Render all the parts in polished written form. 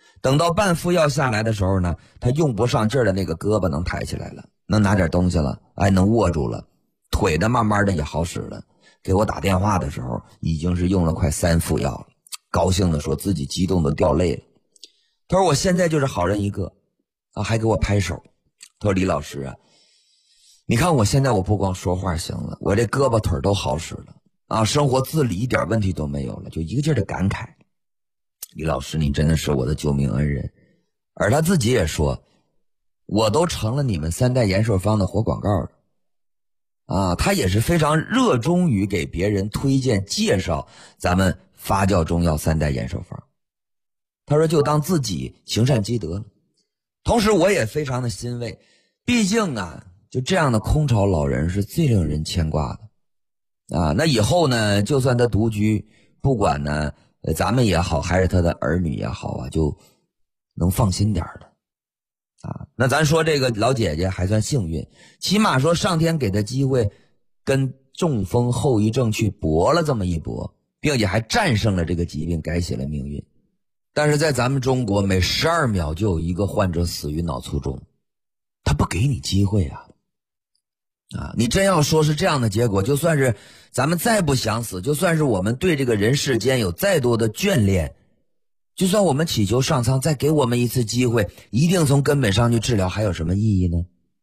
等到半副药下来的时候呢，他用不上劲儿的那个胳膊能抬起来了，能拿点东西了，能握住了，腿的慢慢的也好使了。给我打电话的时候已经是用了快3副药了，高兴的说自己激动的掉泪了。他说我现在就是好人一个还给我拍手。他说李老师你看我现在我不光说话行了，我这胳膊腿都好使了生活自理一点问题都没有了，就一个劲儿的感慨，李老师你真的是我的救命恩人。而他自己也说，我都成了你们3代延寿方的活广告了他也是非常热衷于给别人推荐介绍咱们发酵中药3代延寿方。他说就当自己行善积德了。同时我也非常的欣慰，毕竟就这样的空巢老人是最令人牵挂的那以后呢，就算他独居，不管呢咱们也好还是他的儿女也好就能放心点的那咱说这个老姐姐还算幸运，起码说上天给她机会跟中风后遗症去搏了这么一搏，并且还战胜了这个疾病，改写了命运。但是在咱们中国每12秒就有一个患者死于脑卒中，他不给你机会你真要说是这样的结果，就算是咱们再不想死，就算是我们对这个人世间有再多的眷恋，就算我们祈求上苍再给我们一次机会，一定从根本上去治疗，还有什么意义呢？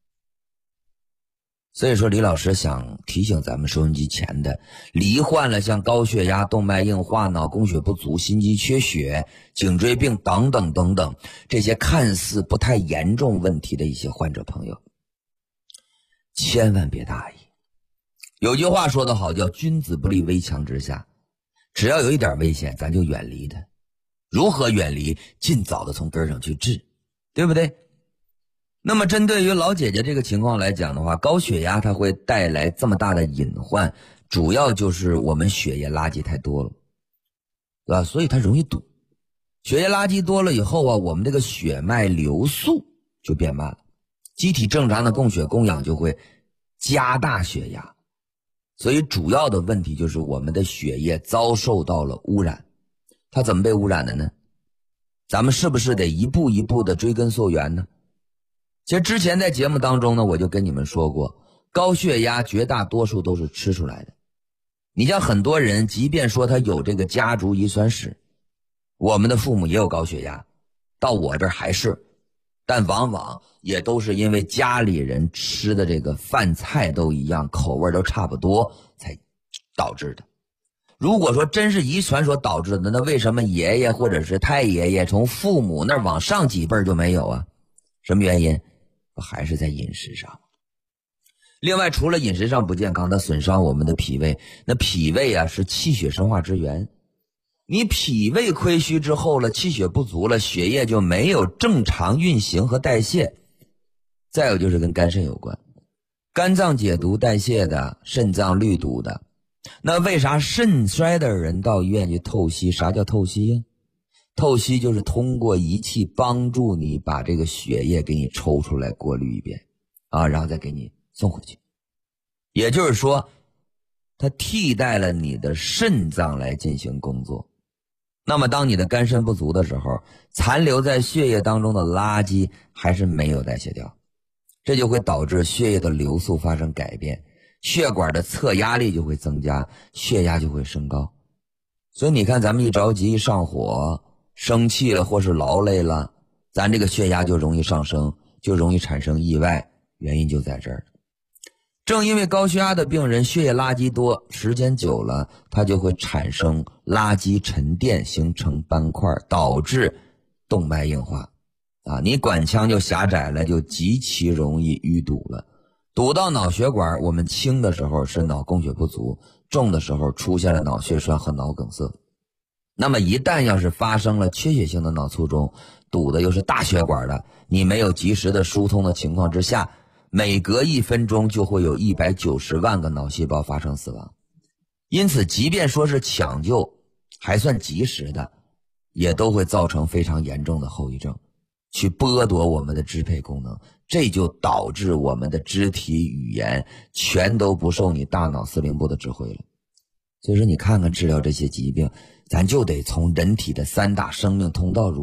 所以说李老师想提醒咱们收音机前的罹患了像高血压、动脉硬化、脑供血不足、心肌缺血、颈椎病等等等等这些看似不太严重问题的一些患者朋友，千万别大意。有句话说得好，叫君子不立危墙之下，只要有一点危险咱就远离它。如何远离？尽早的从根上去治，对不对？那么针对于老姐姐这个情况来讲的话，高血压它会带来这么大的隐患，主要就是我们血液垃圾太多了，对吧？所以它容易堵。血液垃圾多了以后我们这个血脉流速就变慢了，机体正常的供血供氧就会加大血压，所以主要的问题就是我们的血液遭受到了污染。它怎么被污染的呢？咱们是不是得一步一步的追根溯源呢？其实之前在节目当中呢，我就跟你们说过，高血压绝大多数都是吃出来的。你像很多人即便说他有这个家族遗传史，我们的父母也有高血压，到我这儿还是，但往往也都是因为家里人吃的这个饭菜都一样，口味都差不多才导致的。如果说真是遗传所导致的，那为什么爷爷或者是太爷爷从父母那儿往上几辈就没有什么原因？还是在饮食上。另外除了饮食上不健康，它损伤我们的脾胃，那脾胃是气血生化之源。你脾胃亏虚之后了，气血不足了，血液就没有正常运行和代谢。再有就是跟肝肾有关，肝脏解毒代谢的，肾脏滤堵的。那为啥肾衰的人到医院去透析？啥叫透析呀？透析就是通过仪器帮助你把这个血液给你抽出来，过滤一遍然后再给你送回去。也就是说它替代了你的肾脏来进行工作。那么当你的肝肾不足的时候，残留在血液当中的垃圾还是没有代谢掉，这就会导致血液的流速发生改变，血管的侧压力就会增加，血压就会升高。所以你看咱们一着急一上火生气了或是劳累了，咱这个血压就容易上升，就容易产生意外，原因就在这儿。正因为高血压的病人血液垃圾多，时间久了它就会产生垃圾沉淀，形成斑块，导致动脉硬化你管腔就狭窄了，就极其容易淤堵了。堵到脑血管，我们轻的时候是脑供血不足，重的时候出现了脑血栓和脑梗塞。那么一旦要是发生了缺血性的脑卒中，堵的又是大血管的，你没有及时的疏通的情况之下，每隔1分钟就会有190万个脑细胞发生死亡。因此即便说是抢救还算及时的，也都会造成非常严重的后遗症，去剥夺我们的支配功能，这就导致我们的肢体语言全都不受你大脑司令部的指挥了。所以说你看看治疗这些疾病，咱就得从人体的3大生命通道入